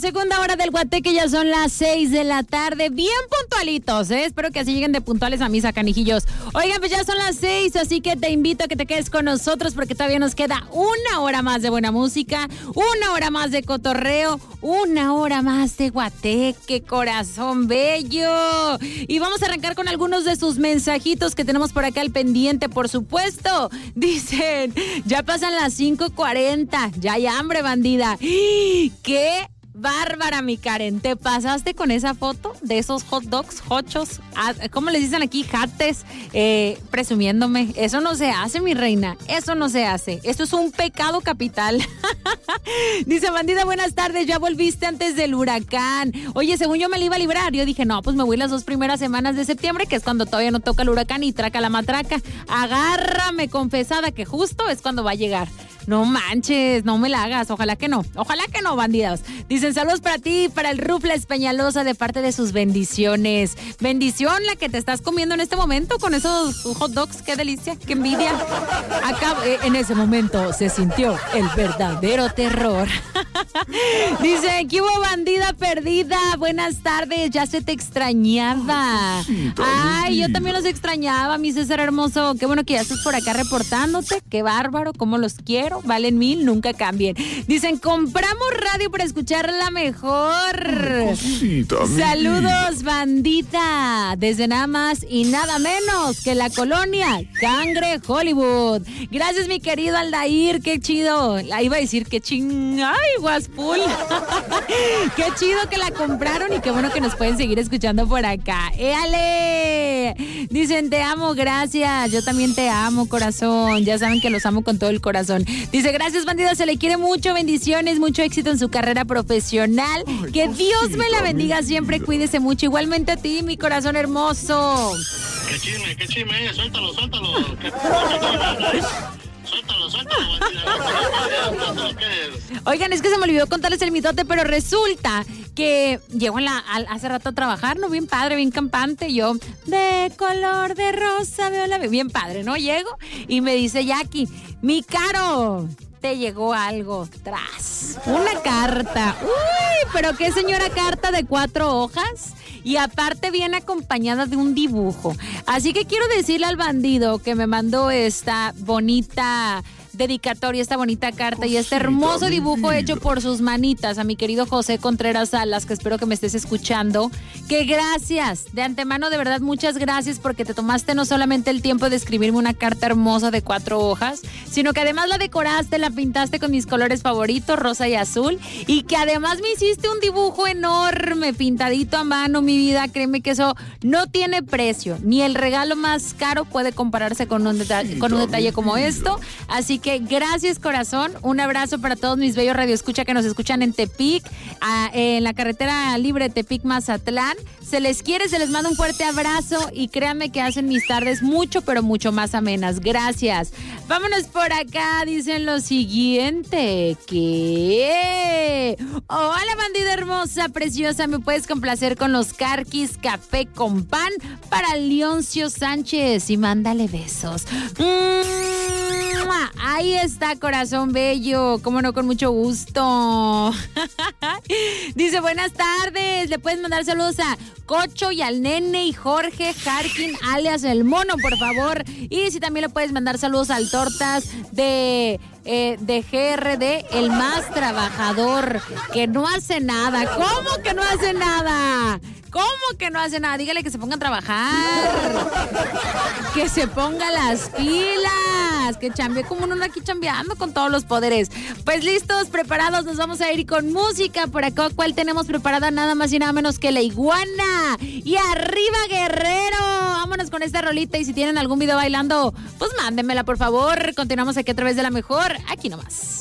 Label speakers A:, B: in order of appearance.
A: segunda hora del Guateque, ya son las 6 de la tarde, bien puntualitos, espero que así lleguen de puntuales a misa, canijillos. Oigan, pues ya son las 6, así que te invito a que te quedes con nosotros porque todavía nos queda una hora más de buena música, una hora más de cotorreo, una hora más de Guateque, corazón bello. Y vamos a arrancar con algunos de sus mensajitos que tenemos por acá al pendiente, por supuesto. Dicen, ya pasan las 5:40, ya hay hambre, bandida. ¡Qué bárbara, mi Karen! ¿Te pasaste con esa foto de esos hot dogs, hochos? ¿Cómo les dicen aquí? Jates, presumiéndome. Eso no se hace, mi reina. Eso no se hace. Esto es un pecado capital. Dice, bandida, buenas tardes. Ya volviste antes del huracán. Oye, según yo me la iba a librar. Yo dije, no, pues me voy las 2 primeras semanas de septiembre, que es cuando todavía no toca el huracán y traca la matraca. Agárrame, confesada, que justo es cuando va a llegar. No manches, no me la hagas, ojalá que no, bandidos. Dicen, saludos para ti, para el Rufles Peñalosa de parte de sus bendiciones. Bendición la que te estás comiendo en este momento con esos hot dogs, qué delicia, qué envidia. Acá, en ese momento se sintió el verdadero terror. Dice, ¿qué hubo, bandida perdida? Buenas tardes, ya se te extrañaba. Ay, yo también los extrañaba, mi César hermoso. Qué bueno que ya estás por acá reportándote, qué bárbaro, cómo los quiero. Valen 1000, nunca cambien. Dicen, compramos radio para escucharla mejor. Saludos, bandita. Desde nada más y nada menos que la colonia Cangre Hollywood. Gracias, mi querido Aldair. Qué chido. La iba a decir que Ay, Guaspul. Qué chido que la compraron y qué bueno que nos pueden seguir escuchando por acá. ¡Éale! Dicen, te amo, gracias. Yo también te amo, corazón. Ya saben que los amo con todo el corazón. Dice, gracias, bandida, se le quiere mucho, bendiciones, mucho éxito en su carrera profesional. Ay, que Dios me la bendiga siempre, cuídese mucho. Igualmente a ti, mi corazón hermoso.
B: Qué chisme, suéltalo. Suéltalo, bandida.
A: Oigan, es que se me olvidó contarles el mitote, pero resulta que llegó hace rato a trabajar, ¿no? Bien padre, bien campante. Yo, de color de rosa, veo la... Bien padre, ¿no? Llego y me dice Jackie, mi Caro, te llegó algo tras. Una carta. Uy, pero qué señora carta de 4 hojas. Y aparte viene acompañada de un dibujo. Así que quiero decirle al bandido que me mandó esta bonita dedicatoria, esta bonita carta y este hermoso dibujo hecho por sus manitas, a mi querido José Contreras Salas, que espero que me estés escuchando, que gracias, de antemano, de verdad, muchas gracias, porque te tomaste no solamente el tiempo de escribirme una carta hermosa de 4 hojas, sino que además la decoraste, la pintaste con mis colores favoritos, rosa y azul, y que además me hiciste un dibujo enorme, pintadito a mano, mi vida. Créeme que eso no tiene precio, ni el regalo más caro puede compararse con un detalle como esto. Así que gracias, corazón. Un abrazo para todos mis bellos radioescucha que nos escuchan en Tepic, en la carretera libre Tepic-Mazatlán. Se les quiere, se les manda un fuerte abrazo y créanme que hacen mis tardes mucho, pero mucho más amenas. Gracias. Vámonos por acá. Dicen lo siguiente, que... Hola, bandida hermosa, preciosa. ¿Me puedes complacer con los Carquis Café con Pan para Leoncio Sánchez? Y mándale besos. Ahí está, corazón bello. Cómo no, con mucho gusto. Dice, buenas tardes. Le puedes mandar saludos a Cocho y al Nene y Jorge Harkin, alias El Mono, por favor. Y si también le puedes mandar saludos al Tortas de GRD, el más trabajador, que no hace nada. ¿Cómo que no hace nada? ¿Cómo que no hace nada? Dígale que se ponga a trabajar, que se ponga las pilas, que chambee como uno aquí chambeando con todos los poderes. Pues listos, preparados, nos vamos a ir con música. Por acá, ¿cuál tenemos preparada? Nada más y nada menos que La Iguana. Y arriba, Guerrero. Vámonos con esta rolita, y si tienen algún video bailando, pues mándenmela, por favor. Continuamos aquí a través de La Mejor, aquí nomás.